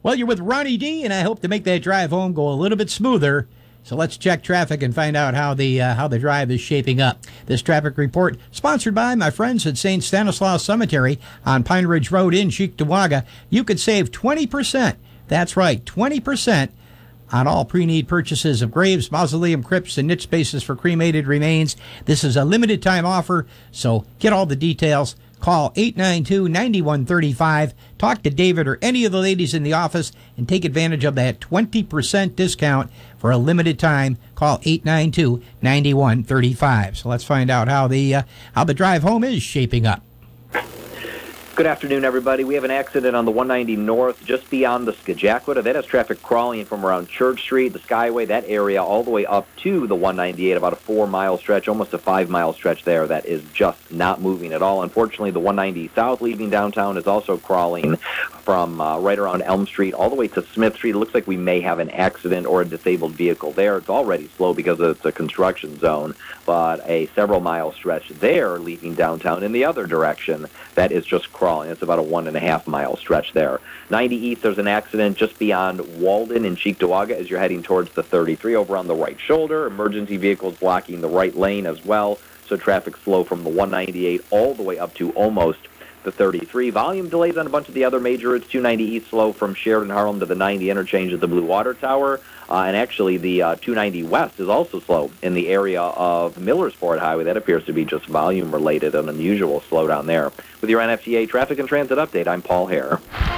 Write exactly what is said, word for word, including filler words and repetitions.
Well, you're with Ronnie D, and I hope to make that drive home go a little bit smoother. So let's check traffic and find out how the uh, how the drive is shaping up. This traffic report sponsored by my friends at Saint Stanislaus Cemetery on Pine Ridge Road in Cheektowaga. You could save twenty percent. That's right, twenty percent on all pre-need purchases of graves, mausoleum crypts, and niche spaces for cremated remains. This is a limited time offer, so get all the details. Call eight nine two, nine one three five. Talk to David or any of the ladies in the office and take advantage of that twenty percent discount for a limited time. Call eight nine two, nine one three five. So let's find out how the uh, how the drive home is shaping up. Good afternoon, everybody. We have an accident on the one ninety North just beyond the Skajakwita. That has traffic crawling from around Church Street, the Skyway, that area, all the way up to the one ninety-eight, about a four-mile stretch, almost a five-mile stretch there. That is just not moving at all. Unfortunately, the one ninety South leaving downtown is also crawling from uh, right around Elm Street all the way to Smith Street. It looks like we may have an accident or a disabled vehicle there. It's already slow because it's a construction zone, but a several-mile stretch there leaving downtown in the other direction, that is just crawling. It's about a one and a half mile stretch there. ninety East, there's an accident just beyond Walden in Cheektowaga as you're heading towards the thirty-three over on the right shoulder. Emergency vehicles blocking the right lane as well, so traffic slow from the one ninety-eight all the way up to almost the thirty-three. Volume delays on a bunch of the other major routes. two ninety East slow from Sheridan Harlem to the ninety interchange at the Blue Water Tower. Uh, and actually, the uh, two ninety West is also slow in the area of Millersport Highway. That appears to be just volume-related, an unusual slowdown there. With your N F T A Traffic and Transit Update, I'm Paul Hare.